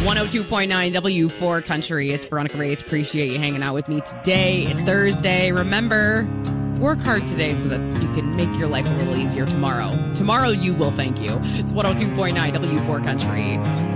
102.9 W4 Country. It's Veronica Reyes. Appreciate you hanging out with me today. It's Thursday. Remember, work hard today so that you can make your life a little easier tomorrow. Tomorrow you will thank you. It's 102.9 W4 Country.